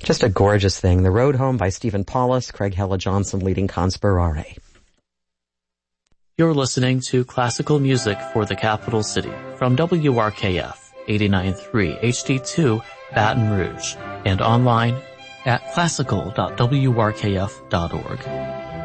Just a gorgeous thing. The Road Home by Stephen Paulus, Craig Hella Johnson leading Conspirare. You're listening to classical music for the capital city from WRKF 89.3 HD2 Baton Rouge and online at classical.wrkf.org.